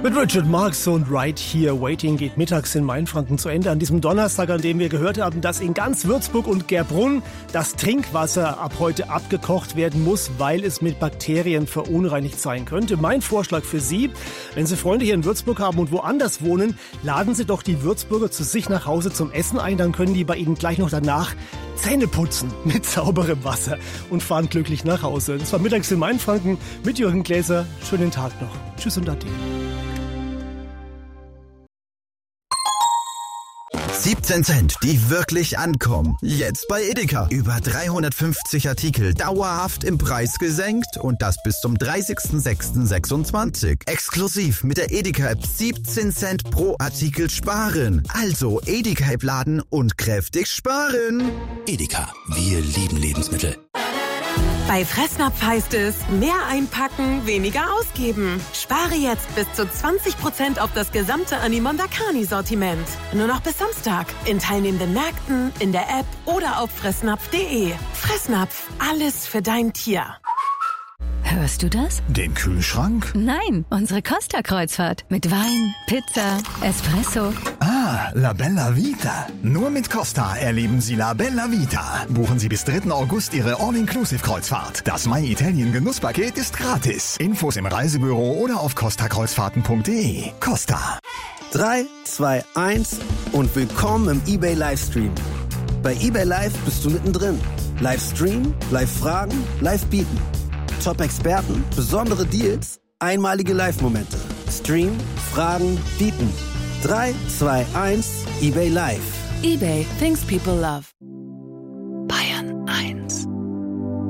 Mit Richard Marx und Right Here Waiting geht mittags in Mainfranken zu Ende. An diesem Donnerstag, an dem wir gehört haben, dass in ganz Würzburg und Gerbrunn das Trinkwasser ab heute abgekocht werden muss, weil es mit Bakterien verunreinigt sein könnte. Mein Vorschlag für Sie, wenn Sie Freunde hier in Würzburg haben und woanders wohnen, laden Sie doch die Würzburger zu sich nach Hause zum Essen ein. Dann können die bei Ihnen gleich noch danach Zähne putzen mit sauberem Wasser und fahren glücklich nach Hause. Das war mittags in Mainfranken mit Jürgen Gläser. Schönen Tag noch. Tschüss und Ade. 17 Cent, die wirklich ankommen. Jetzt bei Edeka. Über 350 Artikel dauerhaft im Preis gesenkt und das bis zum 30.06.26. Exklusiv mit der Edeka-App 17 Cent pro Artikel sparen. Also Edeka-App laden und kräftig sparen. Edeka, wir lieben Lebensmittel. Bei Fressnapf heißt es, mehr einpacken, weniger ausgeben. Spare jetzt bis zu 20% auf das gesamte Animondakani-Sortiment. Nur noch bis Samstag. In teilnehmenden Märkten, in der App oder auf fressnapf.de. Fressnapf, alles für dein Tier. Hörst du das? Den Kühlschrank? Nein, unsere Costa-Kreuzfahrt. Mit Wein, Pizza, Espresso. Ah, La Bella Vita. Nur mit Costa erleben Sie La Bella Vita. Buchen Sie bis 3. August Ihre All-Inclusive-Kreuzfahrt. Das My Italien Genusspaket ist gratis. Infos im Reisebüro oder auf costakreuzfahrten.de. Costa. 3, 2, 1 und willkommen im eBay Livestream. Bei eBay Live bist du mittendrin. Livestream, Live-Fragen, Live-Bieten. Top-Experten, besondere Deals, einmalige Live-Momente. Stream, Fragen, Bieten. 3, 2, 1, eBay Live. eBay, things people love. Bayern 1.